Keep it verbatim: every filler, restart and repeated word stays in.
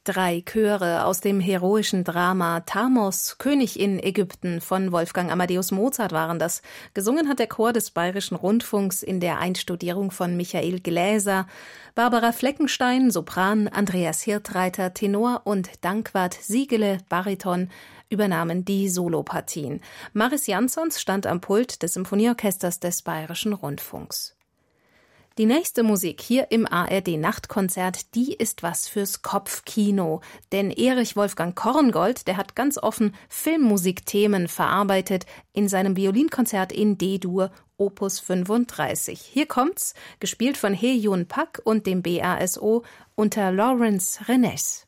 Drei Chöre aus dem heroischen Drama Thamos, König in Ägypten von Wolfgang Amadeus Mozart waren das. Gesungen hat der Chor des Bayerischen Rundfunks in der Einstudierung von Michael Gläser. Barbara Fleckenstein, Sopran, Andreas Hirtreiter, Tenor und Dankwart Siegele, Bariton, übernahmen die Solopartien. Maris Jansons stand am Pult des Symphonieorchesters des Bayerischen Rundfunks. Die nächste Musik hier im A R D-Nachtkonzert, die ist was fürs Kopfkino. Denn Erich Wolfgang Korngold, der hat ganz offen Filmmusikthemen verarbeitet in seinem Violinkonzert in D-Dur, Opus fünfunddreißig. Hier kommt's, gespielt von Hye-Jun Pak und dem B A S O unter Lawrence Renes.